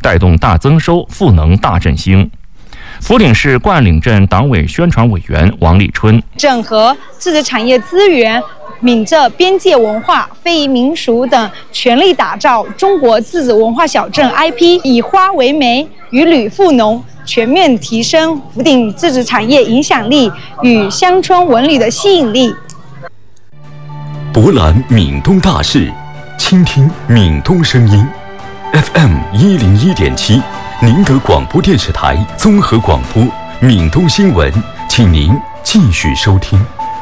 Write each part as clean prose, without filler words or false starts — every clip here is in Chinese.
带动大增收，赋能大振兴。福鼎市冠岭镇党委宣传委员王立春： 整合自治产业资源，闽浙边界文化、非遗民俗等，全力打造中国自治文化小镇 IP， 以花为媒，与旅赋农，全面提升福鼎自治产业影响力与乡村文旅的吸引力。 博览闽东大事，倾听闽东声音。FM 101.7，宁德广播电视台综合广播，闽东新闻，请您继续收听。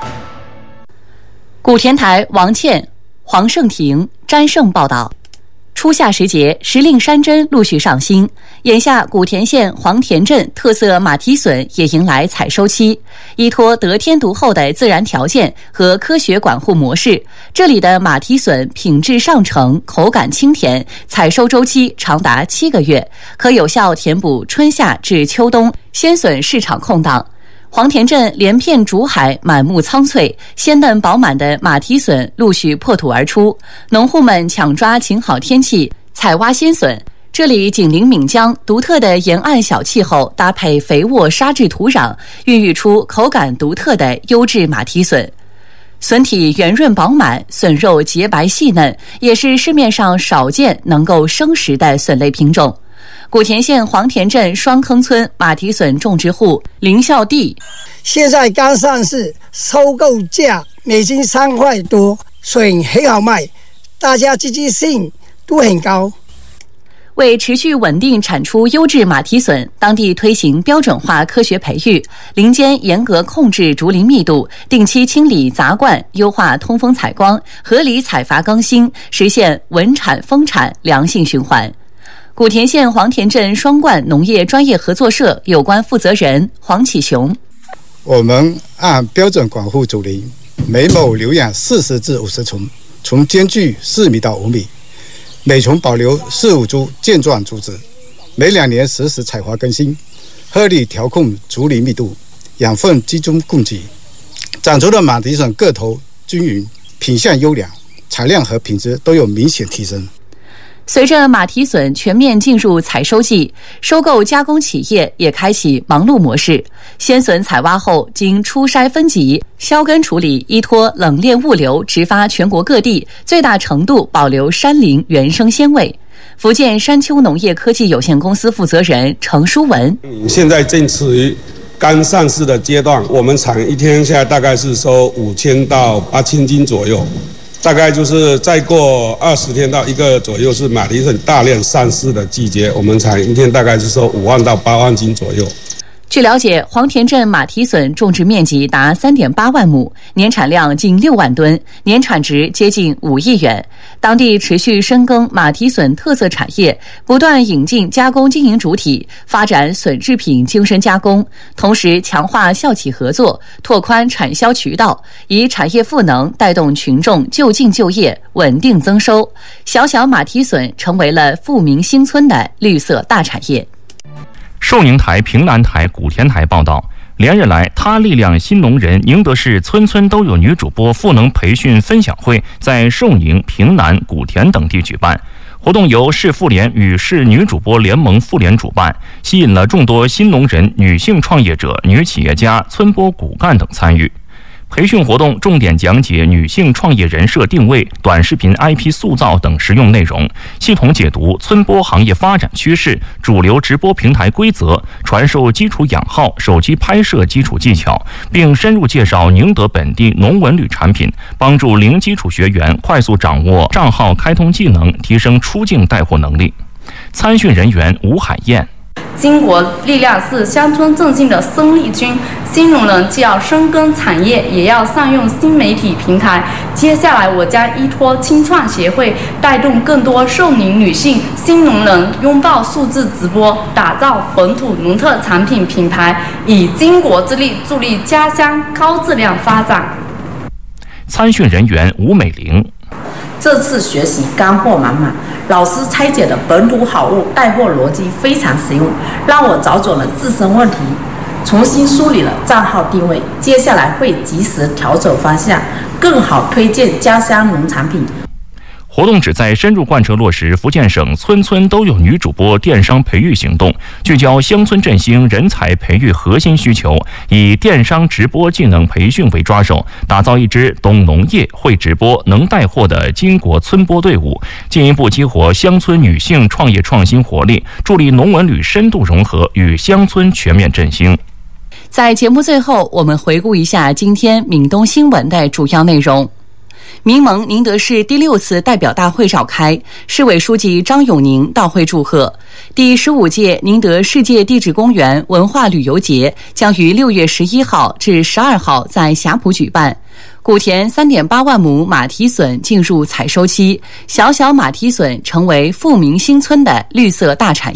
古田台王倩、黄胜廷、詹胜报道。初夏时节，时令山珍陆续上新，眼下古田县黄田镇特色马蹄笋也迎来采收期。依托得天独厚的自然条件和科学管护模式，这里的马蹄笋品质上乘，口感清甜，采收周期长达7个月，可有效填补春夏至秋冬鲜笋市场空档。黄田镇连片竹海，满目苍翠，鲜嫩饱满的马蹄笋陆续破土而出，农户们抢抓晴好天气采挖鲜笋。这里紧邻岷江，独特的沿岸小气候搭配肥沃沙质土壤，孕育出口感独特的优质马蹄笋。笋体圆润饱满，笋肉洁白细嫩，也是市面上少见能够生食的笋类品种。古田县黄田镇双坑村马蹄笋种植户林孝娣： 现在刚上市，收购价每斤3块多，笋很好卖，大家积极性都很高。 为持续稳定产出优质马蹄笋，当地推行标准化科学培育，林间严格控制竹林密度，定期清理杂灌，优化通风采光，合理采伐更新，实现稳产丰产良性循环。古田县黄田镇双冠农业专业合作社有关负责人黄启雄： 我们按标准管护竹林，每亩留养40至50丛，从间距4米到5米，每丛保留4、5株健壮竹子，每2年实时采伐更新，合理调控竹林密度，养分集中供给，长出的马蹄笋个头均匀，品相优良，产量和品质都有明显提升。 随着马蹄笋全面进入采收季，收购加工企业也开启忙碌模式。鲜笋采挖后，经初筛分级、削根处理，依托冷链物流直发全国各地，最大程度保留山林原生鲜味。福建山丘农业科技有限公司负责人程书文： 现在正处于刚上市的阶段，我们厂一天下来大概是收5000到8000斤左右。大概就是再过20天到1个左右是马蹄笋大量上市的季节，我们厂一天大概是收5万到8万斤左右。 据了解，黄田镇马蹄笋种植面积达3.8万亩，年产量近6万吨，年产值接近5亿元。当地持续深耕马蹄笋特色产业，不断引进加工经营主体，发展笋制品精深加工，同时强化校企合作，拓宽产销渠道，以产业赋能带动群众就近就业，稳定增收。小小马蹄笋成为了富民新村的绿色大产业。 寿宁台、平南台、古田台报道，连日来，他力量新农人宁德市村村都有女主播赋能培训分享会在寿宁、平南、古田等地举办。活动由市妇联与市女主播联盟妇联主办，吸引了众多新农人、女性创业者、女企业家、村播骨干等参与。培训活动重点讲解女性创业人设定位、短视频 IP 塑造等实用内容，系统解读村播行业发展趋势、主流直播平台规则，传授基础养号、手机拍摄基础技巧，并深入介绍宁德本地农文旅产品，帮助零基础学员快速掌握账号开通技能，提升出境带货能力。参训人员吴海燕： 经国力量是乡村振兴的生力军，新农人既要深耕产业，也要善用新媒体平台。接下来，我将依托青创协会，带动更多寿宁女性新农人拥抱数字直播，打造本土农特产品品牌，以经国之力助力家乡高质量发展。 参训人员吴美玲： 这次学习干货满满，老师拆解的本土好物带货逻辑非常实用，让我找准了自身问题，重新梳理了账号定位，接下来会及时调整方向，更好推荐家乡农产品。 活动旨在深入贯彻落实福建省村村都有女主播电商培育行动，聚焦乡村振兴人才培育核心需求，以电商直播技能培训为抓手，打造一支懂农业、会直播、能带货的金国村播队伍，进一步激活乡村女性创业创新活力，助力农文旅深度融合与乡村全面振兴。 在节目最后，我们回顾一下今天闽东新闻的主要内容。民盟宁德市第6次代表大会召开，市委书记张永宁到会祝贺。第15届宁德世界地质公园文化旅游节将于6月11号至12号在霞浦举办。古田3.8万亩马蹄笋进入采收期，小小马蹄笋成为富民新村的绿色大产业。